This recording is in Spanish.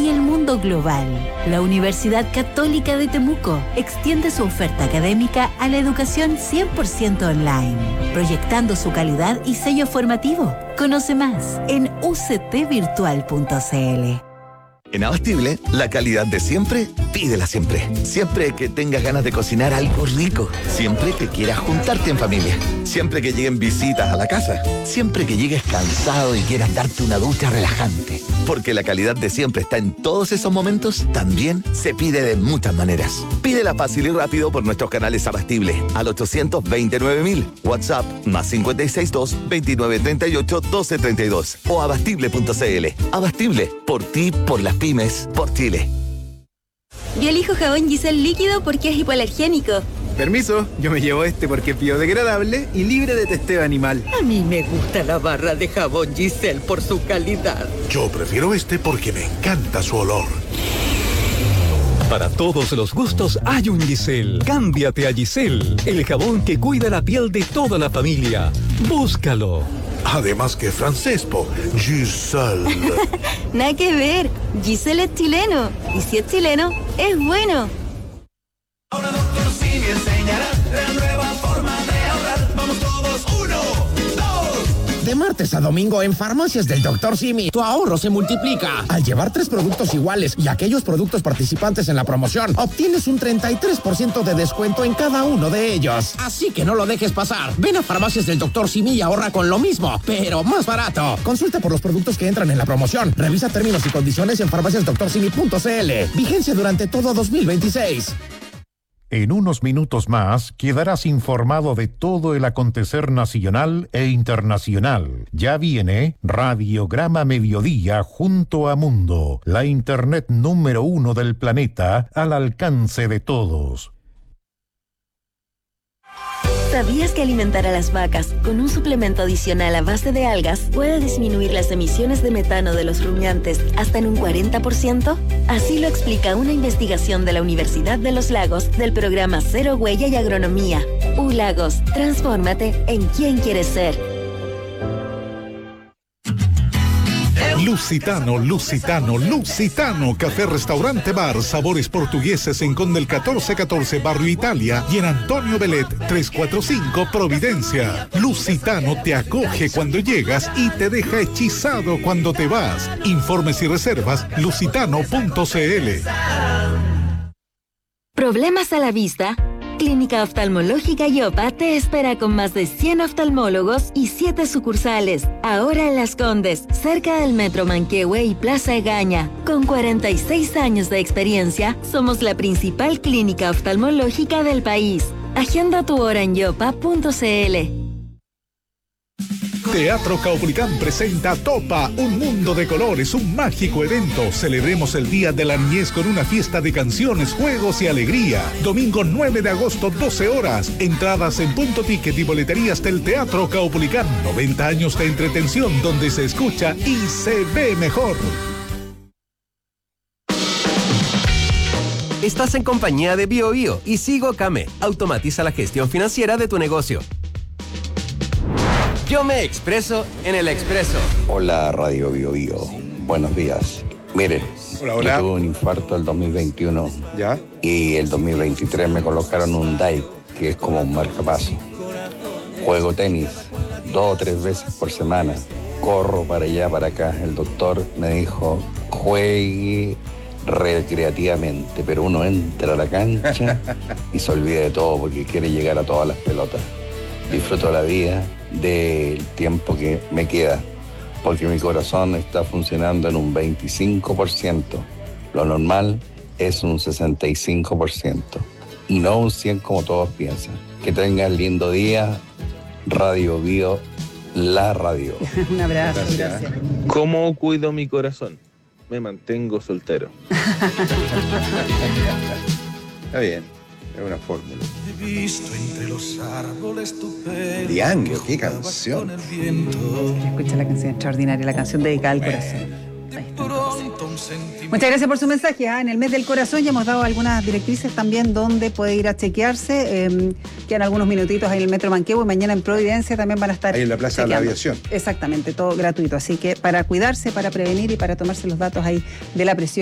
y el mundo global. La Universidad Católica de Temuco extiende su oferta académica a la educación 100% online, proyectando su calidad y sello formativo. Conoce más en uctvirtual.cl. En Abastible, la calidad de siempre, pídela siempre. Siempre que tengas ganas de cocinar algo rico. Siempre que quieras juntarte en familia. Siempre que lleguen visitas a la casa. Siempre que llegues cansado y quieras darte una ducha relajante. Porque la calidad de siempre está en todos esos momentos, también se pide de muchas maneras. Pídela fácil y rápido por nuestros canales Abastible al 829.000. WhatsApp +562 2938 1232 o abastible.cl. Abastible, por ti, por las pymes, por Chile. Yo elijo jabón Giselle líquido porque es hipoalergénico. Permiso, yo me llevo este porque es biodegradable y libre de testeo animal. A mí me gusta la barra de jabón Giselle por su calidad. Yo prefiero este porque me encanta su olor. Para todos los gustos hay un Giselle. Cámbiate a Giselle, el jabón que cuida la piel de toda la familia. Búscalo. Además que francés, Giselle. Nada que ver, Giselle es chileno. Y si es chileno, es bueno. Ahora Dr. Simi enseñará la nueva forma de ahorrar. Vamos todos, 1, 2. De martes a domingo en Farmacias del Dr. Simi, tu ahorro se multiplica. Al llevar 3 productos iguales y aquellos productos participantes en la promoción, obtienes un 33% de descuento en cada uno de ellos. Así que no lo dejes pasar. Ven a Farmacias del Dr. Simi y ahorra con lo mismo, pero más barato. Consulta por los productos que entran en la promoción. Revisa términos y condiciones en farmaciasdoctorsimi.cl. Vigencia durante todo 2026. En unos minutos más quedarás informado de todo el acontecer nacional e internacional. Ya viene Radiograma Mediodía junto a Mundo, la internet número 1 del planeta al alcance de todos. ¿Sabías que alimentar a las vacas con un suplemento adicional a base de algas puede disminuir las emisiones de metano de los rumiantes hasta en un 40%? Así lo explica una investigación de la Universidad de los Lagos del programa Cero Huella y Agronomía. U-Lagos, transfórmate en quien quieres ser. Lusitano, Lusitano, Lusitano, café, restaurante, bar, sabores portugueses en Conde el 1414, Barrio Italia, y en Antonio Belet 345, Providencia. Lusitano te acoge cuando llegas y te deja hechizado cuando te vas. Informes y reservas, lusitano.cl. ¿Problemas a la vista? Clínica Oftalmológica Yopa te espera con más de 100 oftalmólogos y 7 sucursales. Ahora en Las Condes, cerca del Metro Manquehue y Plaza Egaña. Con 46 años de experiencia, somos la principal clínica oftalmológica del país. Agenda tu hora en yopa.cl. Teatro Caupolicán presenta Topa, un mundo de colores, un mágico evento. Celebremos el Día de la Niñez con una fiesta de canciones, juegos y alegría. Domingo 9 de agosto, 12 horas. Entradas en Punto Ticket y boleterías del Teatro Caupolicán. 90 años de entretención donde se escucha y se ve mejor. Estás en compañía de BioBio y Sigo Came. Automatiza la gestión financiera de tu negocio. Yo me expreso en el Expreso. Hola, Radio BioBio. Buenos días. Mire, hola. Yo tuve un infarto el 2021. ¿Ya? Y el 2023 me colocaron un DAI, que es como un marcapaso. Juego tenis 2 o 3 veces por semana. Corro para allá, para acá. El doctor me dijo, juegue recreativamente, pero uno entra a la cancha y se olvida de todo porque quiere llegar a todas las pelotas. Disfruto la vida, del tiempo que me queda, porque mi corazón está funcionando en un 25%. Lo normal es un 65% y no un 100% como todos piensan. Que tengan lindo día. Radio Bio, la radio. Un abrazo, gracias. ¿Cómo cuido mi corazón? Me mantengo soltero. Está bien, es una fórmula. He visto entre los árboles tu pelo. Diango, qué canción. Escucha la canción extraordinaria, la canción dedicada al corazón. Muchas gracias por su mensaje. En el mes del corazón ya hemos dado algunas directrices también donde puede ir a chequearse. Quedan algunos minutitos ahí en el Metro Manquehue y mañana en Providencia también van a estar ahí en la Plaza de la Aviación. Exactamente, todo gratuito. Así que para cuidarse, para prevenir y para tomarse los datos ahí de la presión.